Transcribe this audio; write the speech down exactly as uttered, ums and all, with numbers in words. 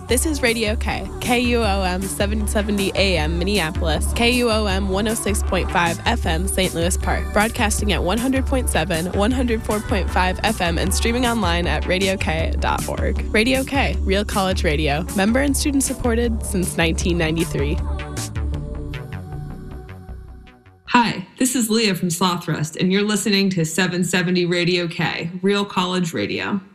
This is Radio K, K U O M seven seventy A M Minneapolis, K U O M one oh six point five F M Saint Louis Park, broadcasting at one hundred point seven, one oh four point five F M and streaming online at radio k dot org. Radio K, Real College Radio, member and student supported since nineteen ninety-three. Hi, this is Leah from Sloth Rest, and you're listening to seven seventy Radio K, Real College Radio.